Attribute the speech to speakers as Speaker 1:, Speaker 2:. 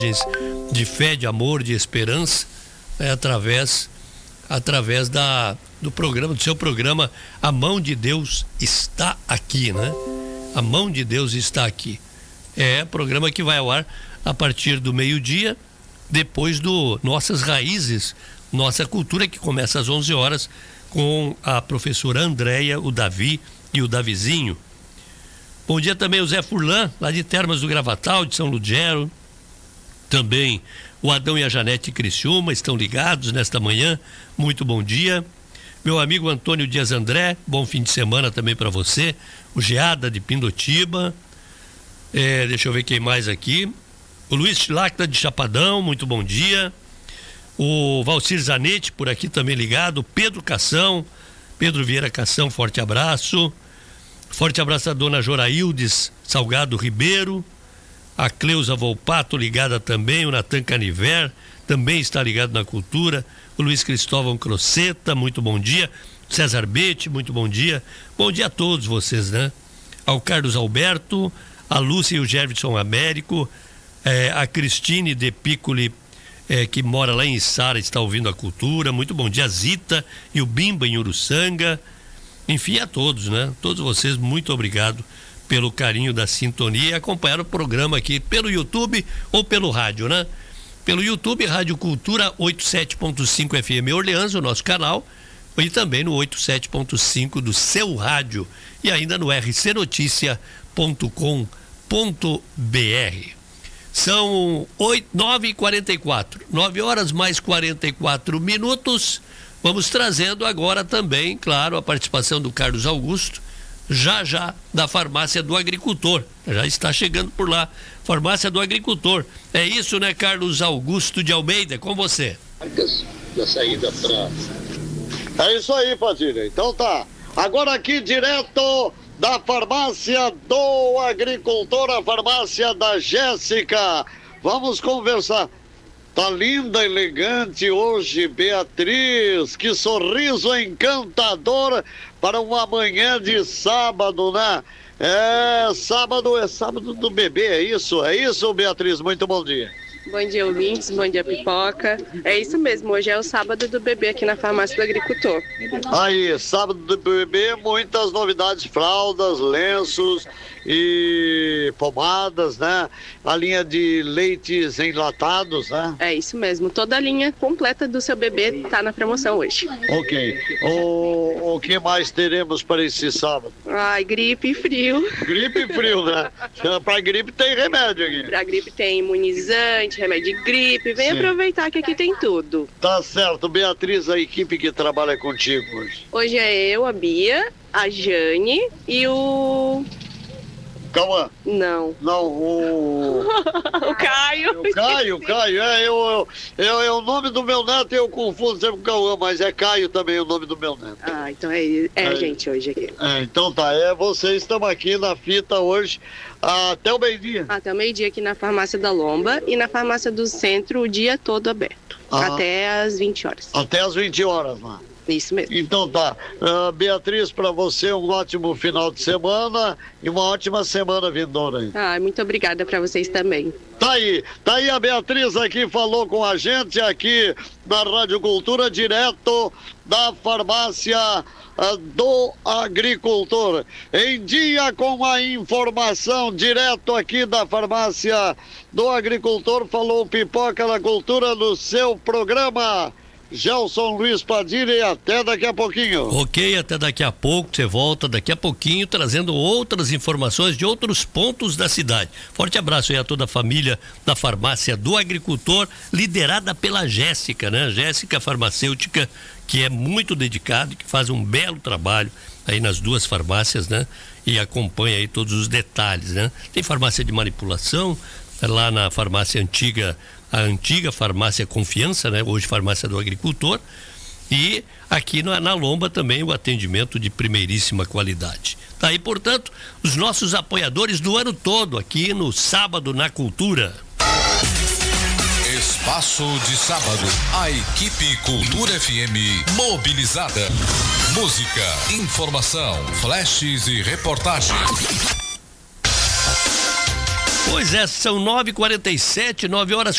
Speaker 1: de fé, de amor, de esperança, através do seu programa A Mão de Deus Está Aqui, né? A Mão de Deus Está Aqui. É programa que vai ao ar a partir do meio-dia, depois do Nossas Raízes, Nossa Cultura, que começa às 11 horas com a professora Andréia, o Davi e o Davizinho. Bom dia também o Zé Furlan, lá de Termas do Gravatal, de São Ludgero. Também o Adão e a Janete Criciúma estão ligados nesta manhã. Muito bom dia. Meu amigo Antônio Dias André, bom fim de semana também para você. O Geada de Pindotiba. Deixa eu ver quem mais aqui. O Luiz Chilacta de Chapadão, muito bom dia. O Valcir Zanetti por aqui também ligado. Pedro Cação, Pedro Vieira Cação, forte abraço. Forte abraço à dona Joraildes Salgado Ribeiro. A Cleusa Volpato ligada também, o Natan Caniver também está ligado na cultura, o Luiz Cristóvão Croceta, muito bom dia, César Betti, muito bom dia a todos vocês, né? Ao Carlos Alberto, a Lúcia e o Gervison Américo, a Cristine De Piccoli, que mora lá em Içara, está ouvindo a cultura, muito bom dia, a Zita e o Bimba em Uruçanga, enfim, a todos, né? Todos vocês, muito obrigado pelo carinho da sintonia e acompanhar o programa aqui pelo YouTube ou pelo rádio, né? Pelo YouTube, Rádio Cultura 87.5 FM Orleans, o nosso canal, e também no 87.5 do seu rádio e ainda no rcnoticia.com.br. São 9h44, 9 horas mais 44 minutos. Vamos trazendo agora também, claro, a participação do Carlos Augusto, já da Farmácia do Agricultor. Já está chegando por lá, Farmácia do Agricultor. É isso, né, Carlos Augusto de Almeida? Com você.
Speaker 2: Da saída pra... É isso aí, Padilha. Então tá. Agora aqui direto da Farmácia do Agricultor, a farmácia da Jéssica. Vamos conversar. Tá linda, elegante hoje, Beatriz. Que sorriso encantador para uma manhã de sábado, né? É sábado do bebê, é isso? É isso, Beatriz? Muito bom dia.
Speaker 3: Bom dia, ouvintes, bom dia, Pipoca. É isso mesmo, hoje é o sábado do bebê aqui na Farmácia do Agricultor.
Speaker 2: Aí, sábado do bebê, muitas novidades, fraldas, lenços e pomadas, né? A linha de leites enlatados, né?
Speaker 3: É isso mesmo, toda a linha completa do seu bebê está na promoção hoje.
Speaker 2: Ok. O que mais teremos para esse sábado?
Speaker 3: Ai, gripe e frio.
Speaker 2: Gripe e frio, né? Para gripe tem remédio aqui.
Speaker 3: Para gripe tem imunizante, remédio de gripe. Vem aproveitar que aqui tem tudo.
Speaker 2: Tá certo. Beatriz, a equipe que trabalha contigo hoje?
Speaker 3: Hoje é eu, a Bia, a Jane e o...
Speaker 2: Cauã?
Speaker 3: Não.
Speaker 2: Não, o
Speaker 3: Caio.
Speaker 2: O Caio, é o nome do meu neto, eu confundo sempre com o Cauã, mas é Caio também o nome do meu neto.
Speaker 3: Ah, então é a gente hoje aqui.
Speaker 2: Então tá, vocês estão aqui na fita hoje até o meio-dia?
Speaker 3: Até o meio-dia aqui na Farmácia da Lomba e na Farmácia do Centro o dia todo aberto, até às 20 horas.
Speaker 2: Até às 20 horas lá.
Speaker 3: Isso mesmo.
Speaker 2: Então tá, Beatriz, para você um ótimo final de semana e uma ótima semana vindoura aí.
Speaker 3: Muito obrigada para vocês também.
Speaker 2: Tá aí a Beatriz aqui, falou com a gente aqui na Rádio Cultura, direto da Farmácia do Agricultor. Em dia com a informação, direto aqui da Farmácia do Agricultor, falou Pipoca na Cultura no seu programa. Gelson Luiz Padilha, e até daqui a pouquinho.
Speaker 1: Ok, até daqui a pouco, você volta daqui a pouquinho trazendo outras informações de outros pontos da cidade. Forte abraço aí a toda a família da Farmácia do Agricultor, liderada pela Jéssica, né? Jéssica farmacêutica, que é muito dedicada, que faz um belo trabalho aí nas duas farmácias, né? E acompanha aí todos os detalhes, né? Tem farmácia de manipulação, lá na farmácia antiga, a antiga Farmácia Confiança, né? Hoje Farmácia do Agricultor, e aqui na Lomba também o atendimento de primeiríssima qualidade. Tá aí, portanto, os nossos apoiadores do ano todo aqui no Sábado na Cultura.
Speaker 4: Espaço de sábado, a equipe Cultura FM mobilizada. Música, informação, flashes e reportagens.
Speaker 1: Pois é, são 9h47, 9 horas